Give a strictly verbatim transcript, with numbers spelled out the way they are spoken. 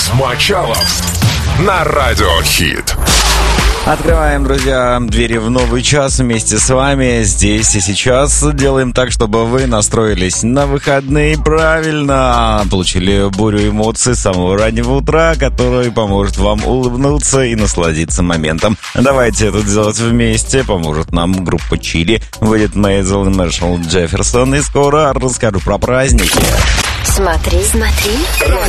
Мочалов на Радио Хит. Открываем, друзья, двери в новый час вместе с вами. Здесь и сейчас делаем так, чтобы вы настроились на выходные правильно. Получили бурю эмоций с самого раннего утра, который поможет вам улыбнуться и насладиться моментом. Давайте это сделать вместе. Поможет нам группа Чили. Выйдет Мейзел и Маршалл Джефферсон. И скоро расскажу про праздники. Смотри, смотри.